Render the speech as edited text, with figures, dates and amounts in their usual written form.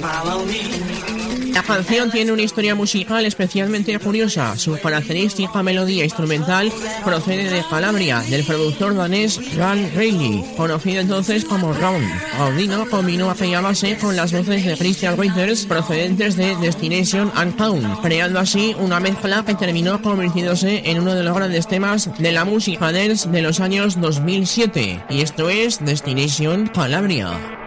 La canción tiene una historia musical especialmente curiosa. Su característica melodía instrumental procede de Calabria, del productor danés Jan Reilly, conocido entonces como Round. Gaudino combinó aquella base con las voces de Christian Reuters procedentes de Destination Unknown, creando así una mezcla que terminó convirtiéndose en uno de los grandes temas de la música dance de los años 2007. Y esto es Destination Calabria.